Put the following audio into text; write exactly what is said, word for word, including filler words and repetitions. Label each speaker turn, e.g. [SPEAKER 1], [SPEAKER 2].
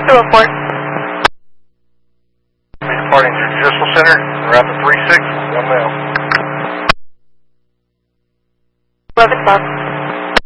[SPEAKER 1] two oh four.
[SPEAKER 2] Departing to Judicial Center, Rapid three six, one mile.
[SPEAKER 1] eleven twelve.